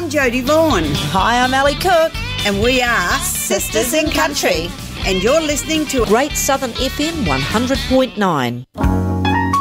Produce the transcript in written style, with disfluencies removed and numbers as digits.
I'm Jodie Vaughan. Hi, I'm Ali Cook. And we are Sisters in Country. And you're listening to Great Southern FM 100.9.